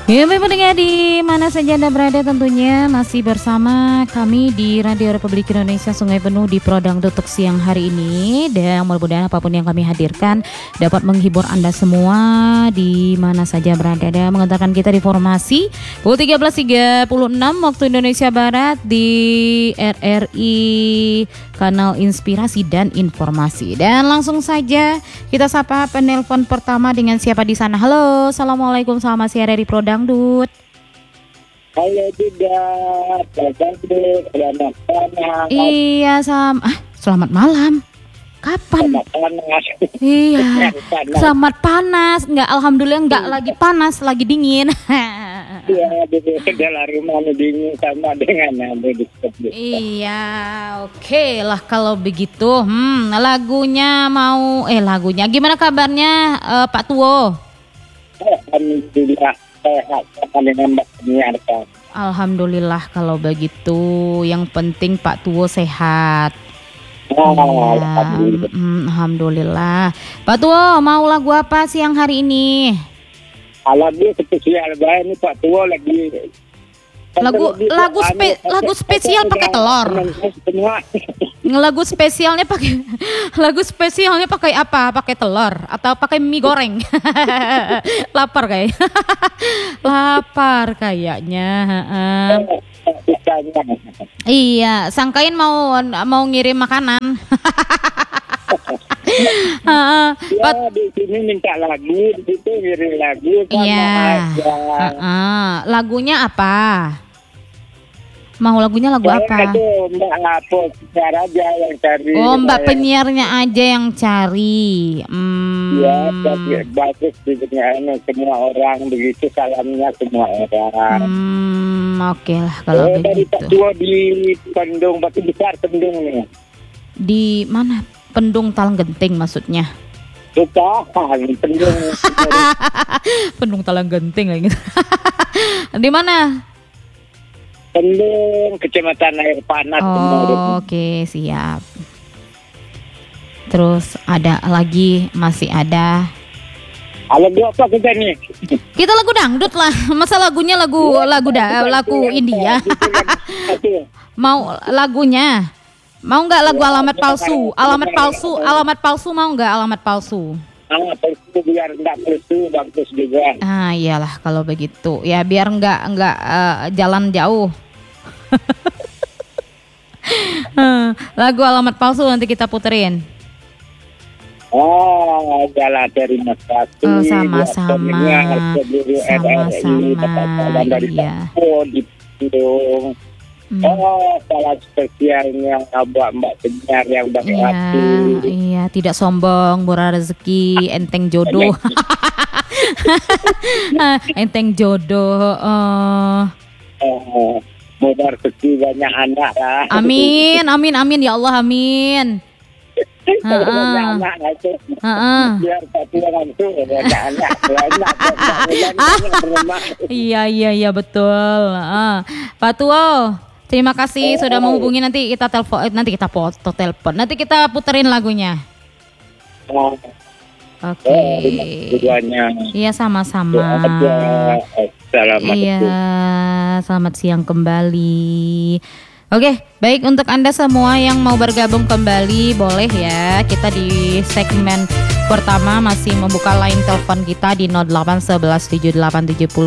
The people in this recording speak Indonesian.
Ya, baik pendengar di mana saja Anda berada, tentunya masih bersama kami di Radio Republik Indonesia Sungai Penuh di Prodangdut untuk siang hari ini. Dan mudah-mudahan apapun yang kami hadirkan dapat menghibur Anda semua di mana saja berada. Dan mengantarkan kita di formasi pukul 13.36 waktu Indonesia Barat di RRI Kanal Inspirasi dan Informasi. Dan langsung saja kita sapa penelpon pertama dengan siapa di sana. Halo, assalamualaikum, selamat siang dari Prodangdut. Halo juga, selamat malam. Iya, selamat malam. Kapan? Selamat panas. Iya, selamat panas. Enggak, alhamdulillah enggak lagi panas, lagi dingin. Iya, di dalam rumah dingin sama dengan yang disebut. Iya, oke lah kalau begitu. Lagunya gimana kabarnya Pak Tuo? Alhamdulillah sehat sama dengan Mbak penyiarkan. Alhamdulillah kalau begitu. Yang penting Pak Tuo sehat. Alhamdulillah. Alhamdulillah. Pak Tuo, mau lagu apa siang hari ini? Lagu spesial banget nih Pak Tuo lagi. Lagu spesial pakai telur. Lagu spesialnya pakai apa? Pakai telur atau pakai mie goreng? Lapar kayaknya. Iya, sangkain mau ngirim makanan. Ya, di sini minta lagu, di situ ngirim lagu sama aja. Lagunya apa? Mau lagunya lagu apa? Mbak Lapor penyiar aja yang cari. Oh, Mbak penyiarnya aja yang cari. Ya, tapi bagus penyiarnya semua orang begitu, salamnya semua orang. Oke lah kalau Dari begitu. Pak Tuo di Pendung Batu Besar, Pendung nih. Di mana? Pendung Talang Genting maksudnya. Bukan, Pendung. Pendung Talang Genting lagi. Di mana? Pendung, Kecamatan Air Panas. Oke, siap. Terus masih ada. Lagu apa kita nih? Kita lagu dangdut lah. Masa lagunya lagu India. Mau lagunya? Mau nggak lagu alamat palsu? Alamat palsu mau nggak alamat palsu? Palsu biar nggak palsu, bagus juga. Iyalah kalau begitu. Ya biar nggak jalan jauh. Lagu alamat palsu nanti kita puterin. Adalah terima kasih. Sama-sama. Iya. Di Pendung. Salah spesialnya buat Mbak penyiar yang baik hati. Iya, tidak sombong, murah rezeki, enteng jodoh. Enteng jodoh. Murah rezeki banyak anak lah. Amin ya Allah, amin. Banyak anak itu. Biar satu orang itu banyak anak. Iya betul. Pak Tuo, terima kasih sudah menghubungi. Nanti kita telepon. Nanti kita puterin lagunya. Oke. Iya sama-sama. Iya, selamat siang kembali. Oke, baik untuk Anda semua yang mau bergabung kembali boleh ya. Kita di segmen pertama masih membuka line telepon kita di 08 11 78 70